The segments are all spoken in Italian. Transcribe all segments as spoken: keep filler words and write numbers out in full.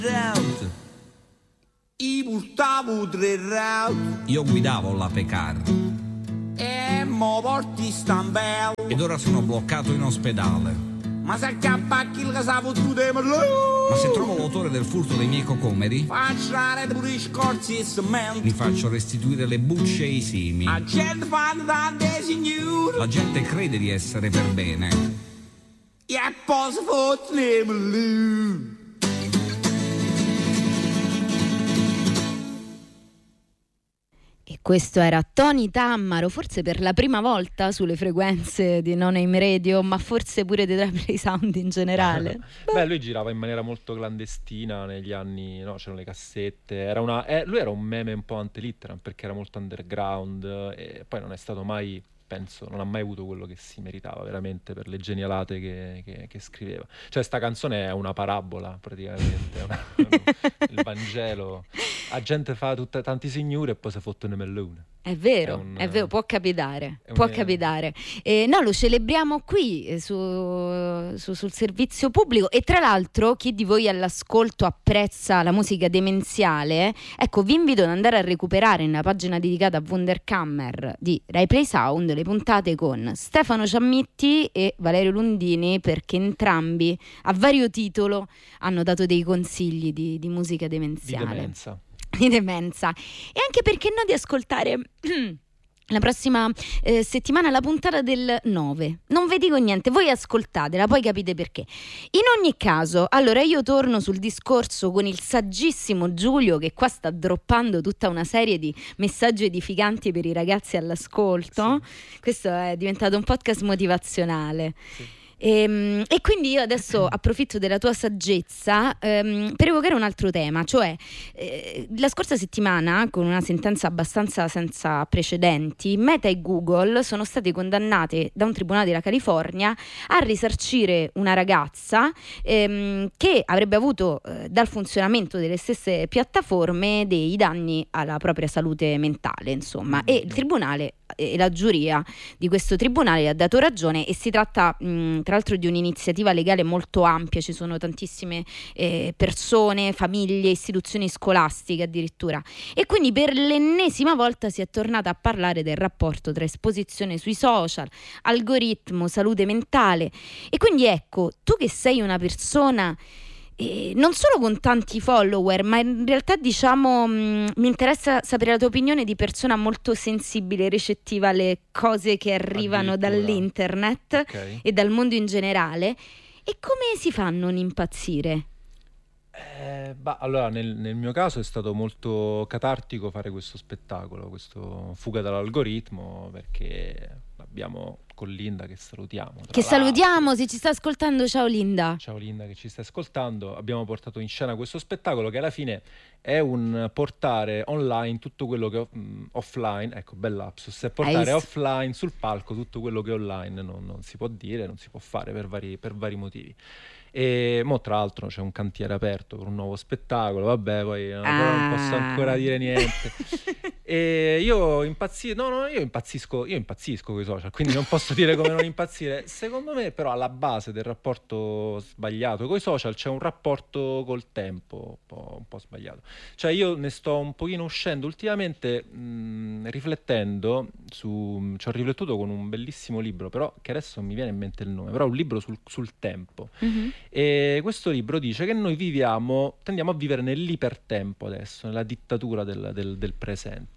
Io portavo tre round. Io guidavo la Pecar. E mo porti stampello. Ed ora sono bloccato in ospedale. Ma se accapacchi il casavo tu te merlo. Ma se trovo l'autore del furto dei miei cocomeri, faccio la pure i scorzi e cemento. Gli faccio restituire le bucce e i simi. La gente fa tante signore. La gente crede di essere per bene. E poi si fotte merlo. E questo era Tony Tammaro, forse per la prima volta sulle frequenze di No Name Radio, ma forse pure di Replay Sound in generale. Beh, lui girava in maniera molto clandestina negli anni, no? C'erano le cassette, era una, eh, lui era un meme un po' antelitteram perché era molto underground e poi non è stato mai, penso, non ha mai avuto quello che si meritava veramente per le genialate che, che, che scriveva. Cioè sta canzone è una parabola praticamente, è una, il Vangelo. La gente fa tutta, tanti signori e poi si fottono mellone. È vero, è, un, è vero, può capitare, un, può capitare. Eh, no, lo celebriamo qui eh, su, su, sul servizio pubblico e tra l'altro chi di voi all'ascolto apprezza la musica demenziale, ecco vi invito ad andare a recuperare nella pagina dedicata a Wunderkammer di Replay Sound le puntate con Stefano Ciammitti e Valerio Lundini, perché entrambi a vario titolo hanno dato dei consigli di, di musica demenziale. Di demenza. Di demenza. E anche perché no di ascoltare la prossima eh, settimana la puntata del nove. Non vi dico niente, voi ascoltatela, poi capite perché. In ogni caso, allora io torno sul discorso con il saggissimo Giulio che qua sta droppando tutta una serie di messaggi edificanti per i ragazzi all'ascolto. Sì. Questo è diventato un podcast motivazionale. Sì. E, e quindi io adesso approfitto della tua saggezza ehm, per evocare un altro tema, cioè eh, la scorsa settimana, con una sentenza abbastanza senza precedenti, Meta e Google sono state condannate da un tribunale della California a risarcire una ragazza ehm, che avrebbe avuto eh, dal funzionamento delle stesse piattaforme dei danni alla propria salute mentale, insomma, e il tribunale e la giuria di questo tribunale ha dato ragione e si tratta mh, tra l'altro di un'iniziativa legale molto ampia, ci sono tantissime eh, persone, famiglie, istituzioni scolastiche addirittura, e quindi per l'ennesima volta si è tornata a parlare del rapporto tra esposizione sui social, algoritmo, salute mentale. E quindi ecco, tu che sei una persona Eh, non solo con tanti follower, ma in realtà diciamo mh, mi interessa sapere la tua opinione di persona molto sensibile e recettiva alle cose che arrivano dall'internet, okay, e dal mondo in generale. E come si fa a non impazzire? Eh, bah, allora nel, nel mio caso è stato molto catartico fare questo spettacolo, questo Fuga dall'algoritmo, perché abbiamo con Linda, che salutiamo, che salutiamo, se ci sta ascoltando, ciao Linda. Ciao Linda che ci sta ascoltando. Abbiamo portato in scena questo spettacolo che alla fine è un portare online tutto quello che mh, offline, ecco, bel lapsus, è portare offline sul palco tutto quello che online non, non si può dire, non si può fare per vari, per vari motivi. E mo tra l'altro c'è un cantiere aperto per un nuovo spettacolo, vabbè, poi ah. non posso ancora dire niente. E io impazzisco, no, no, io impazzisco, io impazzisco con i social, quindi non posso dire come non impazzire. Secondo me però alla base del rapporto sbagliato con i social c'è un rapporto col tempo un po', un po' sbagliato. Cioè io ne sto un pochino uscendo ultimamente mh, riflettendo su, ci ho riflettuto con un bellissimo libro, però che adesso non mi viene in mente il nome, però un libro sul, sul tempo. Mm-hmm. E questo libro dice che noi viviamo, tendiamo a vivere nell'ipertempo adesso, nella dittatura del, del, del presente.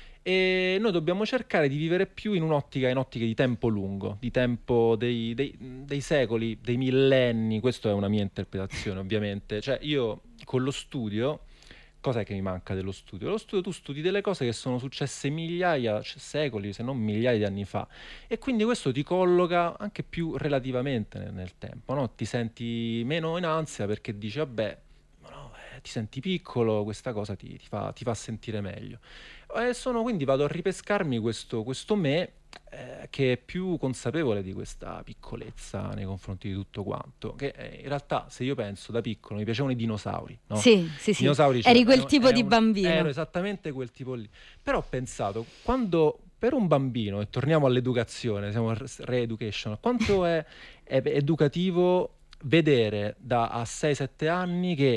E noi dobbiamo cercare di vivere più in un'ottica, in ottiche di tempo lungo, di tempo dei, dei, dei secoli, dei millenni. Questa è una mia interpretazione, ovviamente. Cioè io con lo studio, cos'è che mi manca dello studio? Lo studio, tu studi delle cose che sono successe migliaia, cioè secoli, se non migliaia di anni fa, e quindi questo ti colloca anche più relativamente nel, nel tempo, no? Ti senti meno in ansia perché dici vabbè, no, eh, ti senti piccolo, questa cosa ti, ti, fa, ti fa sentire meglio. E sono, quindi vado a ripescarmi questo, questo me eh, che è più consapevole di questa piccolezza nei confronti di tutto quanto, che eh, in realtà se io penso da piccolo mi piacevano i dinosauri, no? Sì, sì, sì. Dinosauri, eri quel ero, tipo ero di un, bambino. Ero esattamente quel tipo lì. Però ho pensato, quando per un bambino, e torniamo all'educazione, siamo re-education, quanto è, è educativo vedere da a sei sette anni che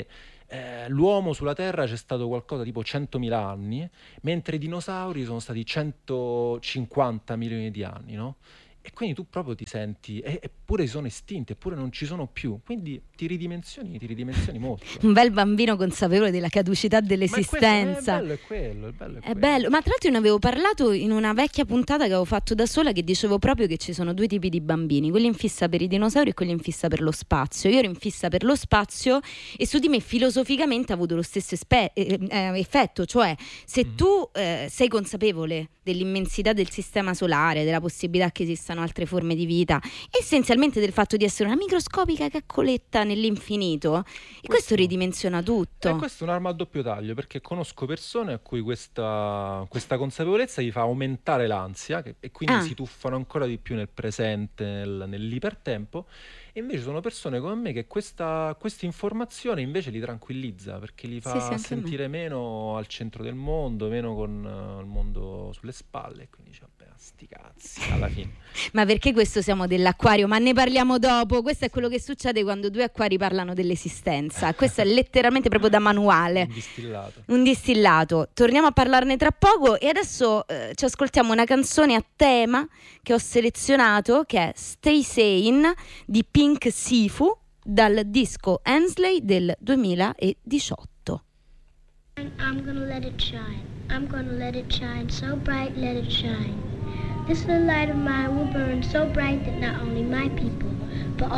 eh, l'uomo sulla Terra c'è stato qualcosa tipo centomila anni, mentre i dinosauri sono stati centocinquanta milioni di anni, no? E quindi tu proprio ti senti, e- eppure sono estinti, eppure non ci sono più, quindi ti ridimensioni, ti ridimensioni molto. Un bel bambino consapevole della caducità Ma è questo, dell'esistenza. è bello, è quello, è bello, è È quello. bello, ma tra l'altro io ne avevo parlato in una vecchia puntata che avevo fatto da sola, che dicevo proprio che ci sono due tipi di bambini, quelli in fissa per i dinosauri e quelli in fissa per lo spazio. Io ero in fissa per lo spazio e su di me filosoficamente ha avuto lo stesso espe- eh, eh, effetto, cioè se Mhm. tu eh, sei consapevole dell'immensità del sistema solare, della possibilità che esistano altre forme di vita, essenzialmente del fatto di essere una microscopica caccoletta nell'infinito, e questo ridimensiona E tutto. questo è un'arma a doppio taglio, perché conosco persone a cui questa, questa consapevolezza gli fa aumentare l'ansia che- e quindi Ah. si tuffano ancora di più nel presente, nel- nell'ipertempo, e invece sono persone come me che questa, questa informazione invece li tranquillizza, perché li Sì, fa sì, anche a me. sentire meno al centro del mondo, meno con eh, il mondo sulle spalle, e quindi dice, vabbè, sti cazzi, alla fine. Ma perché questo siamo dell'acquario? Ma ne parliamo dopo. Questo è quello che succede quando due acquari parlano dell'esistenza. Questo è letteralmente proprio da manuale. Un distillato. Un distillato. Torniamo a parlarne tra poco e adesso eh, ci ascoltiamo una canzone a tema che ho selezionato, che è Stay Sane di Pink Sifu, dal disco Hensley del duemiladiciotto. I'm gonna let it shine. I'm gonna let it shine so bright, let it shine. This little light of mine will burn so bright that not only my people,